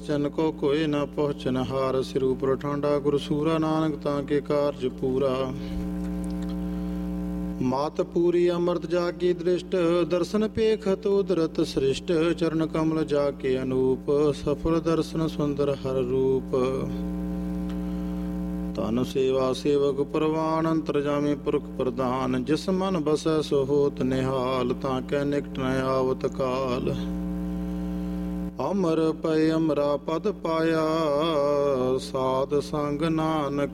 ਚਨ ਕੋ ਕੋਏ ਨਾ ਪਹੁੰਚਨ ਹਾਰ। ਸਿਰ ਉਪਰ ਠਾਂਡਾ ਗੁਰ ਸੂਰਾ, ਨਾਨਕ ਤਾਂ ਕੇ ਕਾਰਜ ਪੂਰਾ। ਮਾਤ ਪੂਰੀ ਅੰਮ੍ਰਿਤ ਜਾ ਕੀ ਦ੍ਰਿਸ਼ਟ, ਦਰਸ਼ਨ ਪੇਖਤ ਉਦਰਤ ਸ੍ਰਿਸ਼ਟ। ਚਰਨ ਕਮਲ ਜਾ ਕੇ ਅਨੂਪ, ਸਫਲ ਦਰਸ਼ਨ ਸੁੰਦਰ ਹਰ ਰੂਪ। ਧਨ ਸੇਵਾ ਸੇਵਕ ਪ੍ਰਵਾਨ, ਅੰਤਰਜਾਮੀ ਪੁਰਖ ਪ੍ਰਧਾਨ। ਜਿਸ ਮਨ ਬਸੈ ਸੋ ਹੋਤ ਨਿਹਾਲ, ਤਾਂ ਕੈ ਨਿਕਟ ਨ ਆਵਤ ਕਾਲ। ਅਮਰ ਪੈ ਅਮਰਾ ਪਦ ਪਾਇਆ, ਸਾਧ ਸੰਗ ਨਾਨਕ